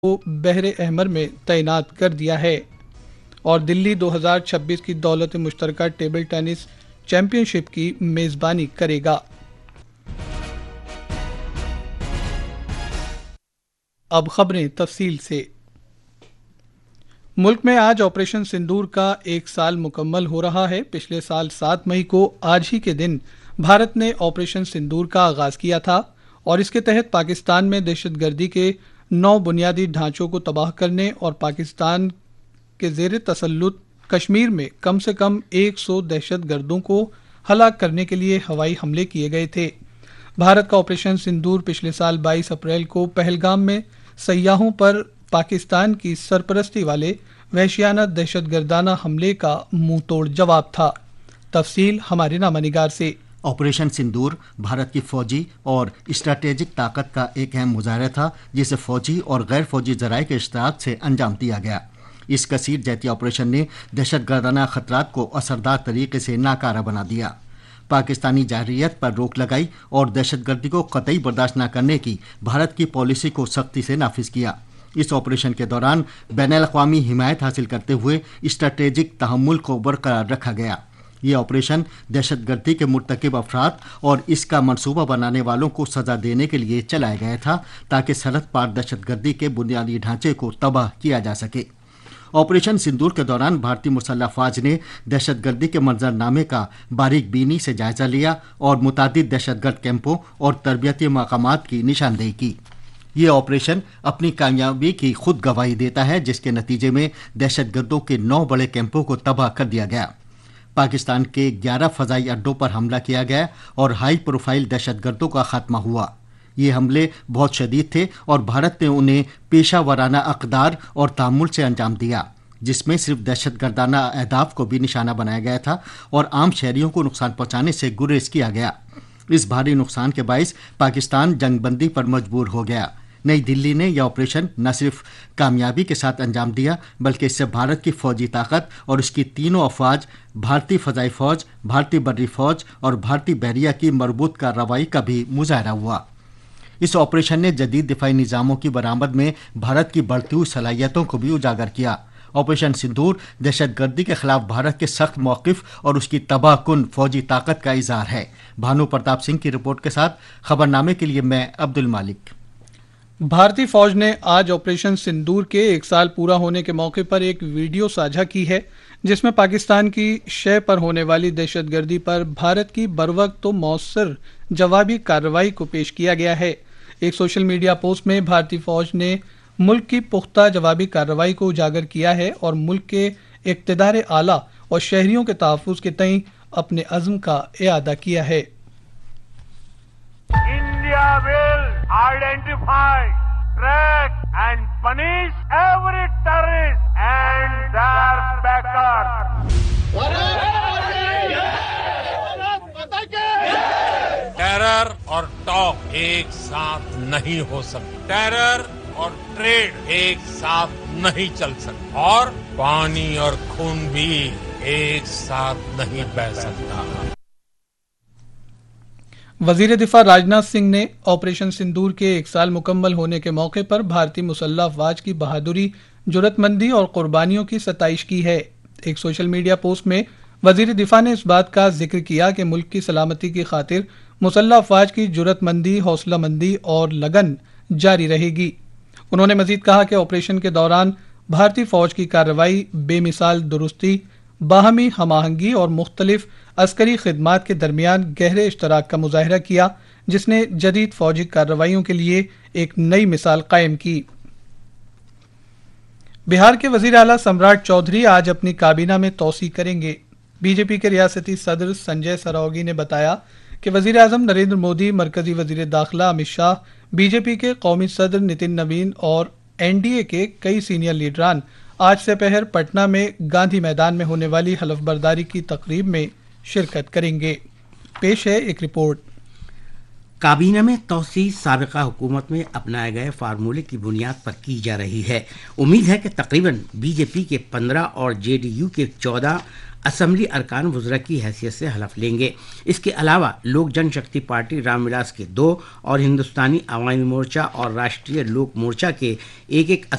کو بحر احمر میں تعینات کر دیا ہے اور دلی 2026 کی دولت مشترکہ ٹیبل ٹینس چیمپئن شپ کی میزبانی کرے گا۔ اب خبریں تفصیل سے۔ ملک میں آج آپریشن سندور کا 1 سال مکمل ہو رہا ہے۔ پچھلے سال 7 مئی کو آج ہی کے دن بھارت نے آپریشن سندور کا آغاز کیا تھا اور اس کے تحت پاکستان میں دہشت گردی کے 9 بنیادی ڈھانچوں کو تباہ کرنے اور پاکستان کے زیر تسلط کشمیر میں کم سے کم 100 دہشت گردوں کو ہلاک کرنے کے لیے ہوائی حملے کیے گئے تھے۔ بھارت کا آپریشن سندور پچھلے سال 22 اپریل کو پہلگام میں سیاحوں پر پاکستان کی سرپرستی والے وحشیانہ دہشت گردانہ حملے کا منہ توڑ جواب تھا۔ تفصیل ہمارے نامہ نگار سے۔ آپریشن سندور بھارت کی فوجی اور اسٹریٹجک طاقت کا ایک اہم مظاہرہ تھا جسے فوجی اور غیر فوجی ذرائع کے اشتراک سے انجام دیا گیا۔ اس کثیر جہتی آپریشن نے دہشت گردانہ خطرات کو اثردار طریقے سے ناکارہ بنا دیا، پاکستانی جارحیت پر روک لگائی اور دہشت گردی کو قطعی برداشت نہ کرنے کی بھارت کی پالیسی کو سختی سے نافذ کیا۔ اس آپریشن کے دوران بین الاقوامی حمایت حاصل کرتے ہوئے اسٹریٹجک تحمل کو برقرار رکھا گیا۔ یہ آپریشن دہشت گردی کے مرتکب افراد اور اس کا منصوبہ بنانے والوں کو سزا دینے کے لیے چلایا گیا تھا تاکہ سرحد پار دہشت گردی کے بنیادی ڈھانچے کو تباہ کیا جا سکے۔ آپریشن سندور کے دوران بھارتی مسلح افواج نے دہشت گردی کے منظرنامے کا باریک بینی سے جائزہ لیا اور متعدد دہشت گرد کیمپوں اور تربیتی مقامات کی نشاندہی کی۔ یہ آپریشن اپنی کامیابی کی خود گواہی دیتا ہے، جس کے نتیجے میں دہشت گردوں کے 9 بڑے کیمپوں کو تباہ کر دیا گیا۔ پاکستان کے 11 فضائی اڈوں پر حملہ کیا گیا اور ہائی پروفائل دہشت گردوں کا خاتمہ ہوا۔ یہ حملے بہت شدید تھے اور بھارت نے انہیں پیشہ ورانہ اقدار اور تحمل سے انجام دیا، جس میں صرف دہشت گردانہ اہداف کو بھی نشانہ بنایا گیا تھا اور عام شہریوں کو نقصان پہنچانے سے گریز کیا گیا۔ اس بھاری نقصان کے باعث پاکستان جنگ بندی پر مجبور ہو گیا۔ نئی دلی نے یہ آپریشن نہ صرف کامیابی کے ساتھ انجام دیا بلکہ اس سے بھارت کی فوجی طاقت اور اس کی تینوں افواج، بھارتی فضائی فوج، بھارتی بری فوج اور بھارتی بحریہ کی مربوط کارروائی کا بھی مظاہرہ ہوا۔ اس آپریشن نے جدید دفاعی نظاموں کی برآمد میں بھارت کی بڑھتی ہوئی صلاحیتوں کو بھی اجاگر کیا۔ آپریشن سندور دہشت گردی کے خلاف بھارت کے سخت موقف اور اس کی تباہ کن فوجی طاقت کا اظہار ہے۔ بھانو پرتاپ سنگھ کی رپورٹ کے ساتھ خبرنامے کے لیے میں عبد المالک۔ بھارتی فوج نے آج آپریشن سندور کے 1 سال پورا ہونے کے موقع پر ایک ویڈیو ساجھا کی ہے جس میں پاکستان کی شے پر ہونے والی دہشت گردی پر بھارت کی بروقت و مؤثر جوابی کارروائی کو پیش کیا گیا ہے۔ ایک سوشل میڈیا پوسٹ میں بھارتی فوج نے ملک کی پختہ جوابی کارروائی کو اجاگر کیا ہے اور ملک کے اقتدار اعلیٰ اور شہریوں کے تحفظ کے تئیں اپنے عزم کا اعادہ کیا ہے۔ India will identify, track and punish every terrorist and their backers. Terror اور ٹاک ایک ساتھ نہیں ہو سکتا، ٹیرر اور ٹریڈ ایک ساتھ نہیں چل سکتا اور پانی اور خون بھی ایک ساتھ نہیں بہہ سکتا۔ وزیر دفاع راجناتھ سنگھ نے آپریشن سندور کے 1 سال مکمل ہونے کے موقع پر بھارتی مسلح افواج کی بہادری، جرأت مندی اور قربانیوں کی ستائش کی ہے۔ ایک سوشل میڈیا پوسٹ میں وزیر دفاع نے اس بات کا ذکر کیا کہ ملک کی سلامتی کی خاطر مسلح افواج کی جرأت مندی، حوصلہ مندی اور لگن جاری رہے گی۔ انہوں نے مزید کہا کہ آپریشن کے دوران بھارتی فوج کی کارروائی بے مثال درستی، باہمی ہم آہنگی اور مختلف عسکری خدمات کے درمیان گہرے اشتراک کا مظاہرہ کیا، جس نے جدید فوجی کارروائیوں کے لیے ایک نئی مثال قائم کی۔ بہار کے وزیر اعلیٰ سمراٹ چودھری آج اپنی کابینہ میں توسیع کریں گے۔ بی جے پی کے ریاستی صدر سنجے سروگی نے بتایا کہ وزیر اعظم نریندر مودی، مرکزی وزیر داخلہ امت شاہ، بی جے پی کے قومی صدر نتن نوین اور این ڈی اے کے کئی سینئر لیڈران آج سے پہر پٹنہ میں گاندھی میدان میں ہونے والی حلف برداری کی تقریب میں شرکت کریں گے۔ پیش ہے ایک رپورٹ۔ کابینہ میں توسیع سابقہ حکومت میں اپنائے گئے فارمولے کی بنیاد پر کی جا رہی ہے. امید ہے کہ تقریباً بی جے پی کے 15 اور جے ڈی یو کے 14 اسمبلی ارکان وزراء کی حیثیت سے حلف لیں گے. اس کے علاوہ لوک جن شکتی پارٹی رام ولاس کے 2 اور ہندوستانی عوامی مورچہ اور راشٹریہ لوک مورچہ کے ایک